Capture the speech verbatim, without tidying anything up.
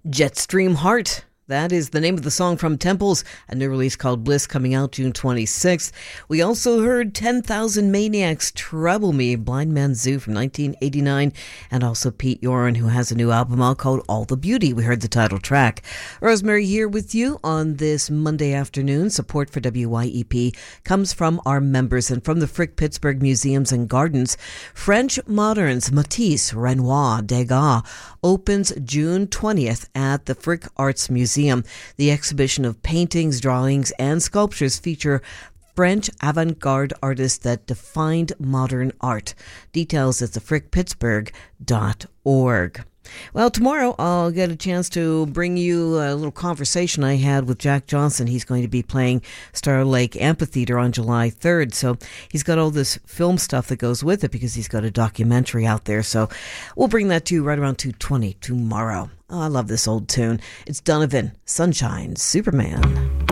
Jetstream Heart. That is the name of the song from Temples, a new release called Bliss coming out June twenty-sixth. We also heard ten thousand Maniacs, Trouble Me, Blind Man's Zoo from nineteen eighty-nine, and also Pete Yoren, who has a new album out called All the Beauty. We heard the title track. Rosemary here with you on this Monday afternoon. Support for W Y E P comes from our members and from the Frick Pittsburgh Museums and Gardens. French Moderns, Matisse, Renoir, Degas opens June twentieth at the Frick Arts Museum. The exhibition of paintings, drawings, and sculptures feature French avant-garde artists that defined modern art. Details at the frick pittsburgh dot org. Well, tomorrow I'll get a chance to bring you a little conversation I had with Jack Johnson. He's going to be playing Star Lake Amphitheater on July third. So he's got all this film stuff that goes with it because he's got a documentary out there. So we'll bring that to you right around two twenty tomorrow. Oh, I love this old tune. It's Donovan, Sunshine Superman.